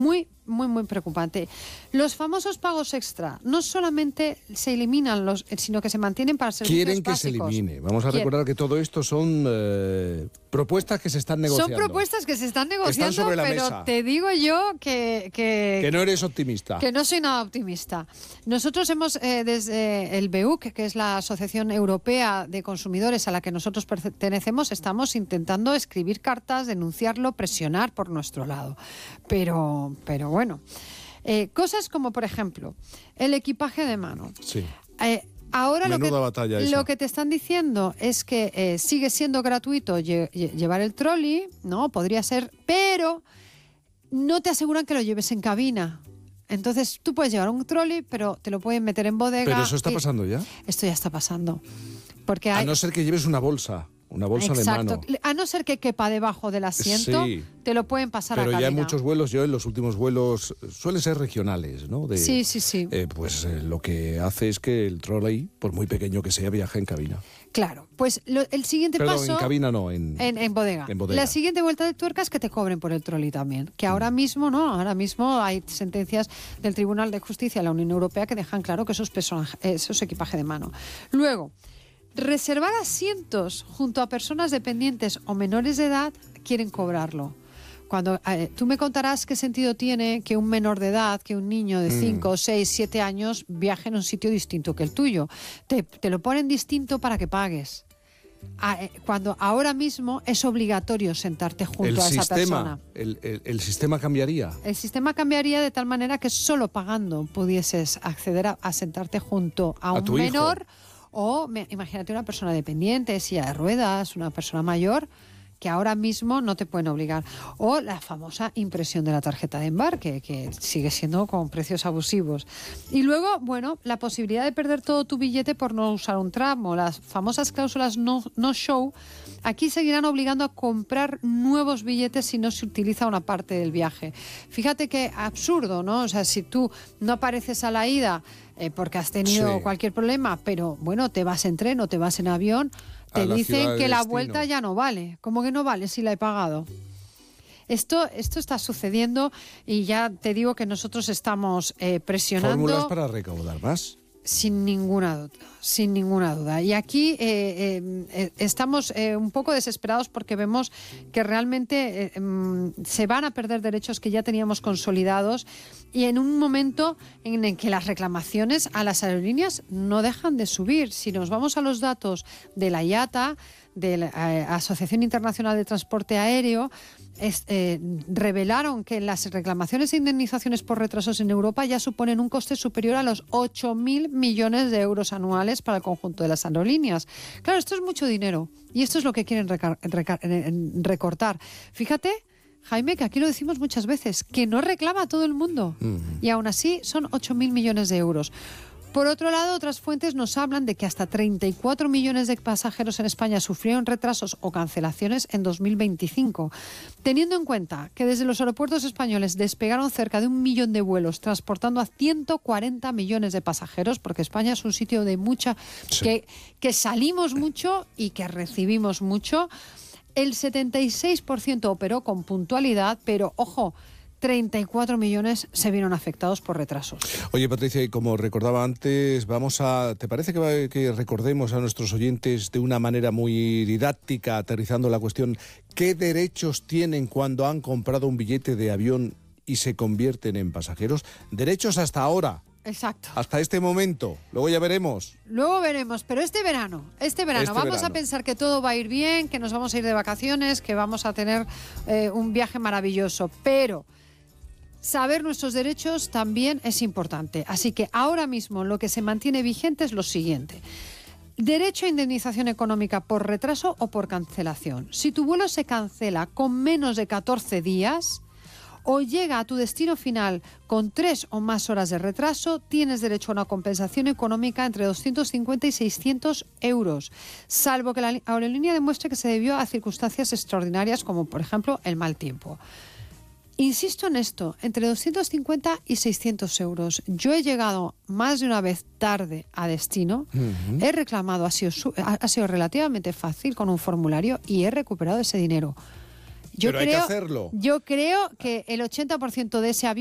Muy, muy, muy preocupante. Los famosos pagos extra no solamente se eliminan, sino que se mantienen para servicios Quieren que básicos. se elimine. Vamos a recordar que todo esto son propuestas que se están negociando. Son propuestas que se están negociando, están sobre la pero mesa. te digo yo que no eres optimista. Que no soy nada optimista. Nosotros hemos, desde el BEUC, que es la Asociación Europea de Consumidores a la que nosotros pertenecemos, estamos intentando escribir cartas, denunciarlo, presionar por nuestro lado. Pero bueno, cosas como, por ejemplo, el equipaje de mano. Sí. Ahora batalla lo que te están diciendo es que sigue siendo gratuito llevar el trolley, ¿no? Podría ser, pero no te aseguran que lo lleves en cabina. Entonces tú puedes llevar un trolley, pero te lo pueden meter en bodega. Pero eso está pasando ya. Esto ya está pasando. Porque a no ser que lleves una bolsa de mano. A no ser que quepa debajo del asiento, sí, te lo pueden pasar a cabina. Pero ya en muchos vuelos, yo en los últimos vuelos, suelen ser regionales, ¿no? Sí. Lo que hace es que el trolley, por muy pequeño que sea, viaje en cabina. Claro, pues el siguiente paso... en cabina no, en bodega. La siguiente vuelta de tuerca es que te cobren por el trolley también. Que ahora mismo, ¿no? Ahora mismo hay sentencias del Tribunal de Justicia de la Unión Europea que dejan claro que eso es equipaje de mano. Luego, reservar asientos junto a personas dependientes o menores de edad quieren cobrarlo. Cuando tú me contarás qué sentido tiene que un menor de edad, que un niño de 5, 6, 7 años viaje en un sitio distinto que el tuyo. Te lo ponen distinto para que pagues. Cuando ahora mismo es obligatorio sentarte junto a esa persona. El sistema cambiaría. El sistema cambiaría de tal manera que solo pagando pudieses acceder a sentarte junto a un menor. O imagínate una persona dependiente, silla de ruedas, una persona mayor, que ahora mismo no te pueden obligar. O la famosa impresión de la tarjeta de embarque, que sigue siendo con precios abusivos. Y luego, bueno, la posibilidad de perder todo tu billete por no usar un tramo, las famosas cláusulas no-show, aquí seguirán obligando a comprar nuevos billetes si no se utiliza una parte del viaje. Fíjate qué absurdo, ¿no? O sea, si tú no apareces a la ida porque has tenido cualquier problema, pero bueno, te vas en tren o te vas en avión, te dicen que la vuelta ya no vale. ¿Cómo que no vale si la he pagado? Esto está sucediendo y ya te digo que nosotros estamos presionando. ¿Fórmulas para recaudar más? Sin ninguna duda. Y aquí estamos un poco desesperados porque vemos que realmente se van a perder derechos que ya teníamos consolidados y en un momento en el que las reclamaciones a las aerolíneas no dejan de subir. Si nos vamos a los datos de la IATA, de la Asociación Internacional de Transporte Aéreo, revelaron que las reclamaciones e indemnizaciones por retrasos en Europa ya suponen un coste superior a los 8.000 millones de euros anuales para el conjunto de las aerolíneas. Claro, esto es mucho dinero y esto es lo que quieren recortar. Fíjate, Jaime, que aquí lo decimos muchas veces, que no reclama todo el mundo y aún así son 8.000 millones de euros. Por otro lado, otras fuentes nos hablan de que hasta 34 millones de pasajeros en España sufrieron retrasos o cancelaciones en 2025. Teniendo en cuenta que desde los aeropuertos españoles despegaron cerca de 1 millón de vuelos, transportando a 140 millones de pasajeros, porque España es un sitio de mucha... que salimos mucho y que recibimos mucho. El 76% operó con puntualidad, pero, ojo, 34 millones se vieron afectados por retrasos. Oye, Patricia, y como recordaba antes, ¿te parece que recordemos a nuestros oyentes de una manera muy didáctica, aterrizando la cuestión, qué derechos tienen cuando han comprado un billete de avión y se convierten en pasajeros? Derechos hasta ahora. Exacto. Hasta este momento. Luego ya veremos. Pero este verano vamos a pensar que todo va a ir bien, que nos vamos a ir de vacaciones, que vamos a tener un viaje maravilloso, pero saber nuestros derechos también es importante. Así que ahora mismo lo que se mantiene vigente es lo siguiente. Derecho a indemnización económica por retraso o por cancelación. Si tu vuelo se cancela con menos de 14 días o llega a tu destino final con 3 o más horas de retraso, tienes derecho a una compensación económica entre 250 y 600 euros, salvo que la aerolínea demuestre que se debió a circunstancias extraordinarias como, por ejemplo, el mal tiempo. Insisto en esto, entre 250 y 600 euros. Yo he llegado más de una vez tarde a destino, he reclamado, ha sido relativamente fácil con un formulario y he recuperado ese dinero. Pero hay que hacerlo. Yo creo que el 80% de ese avión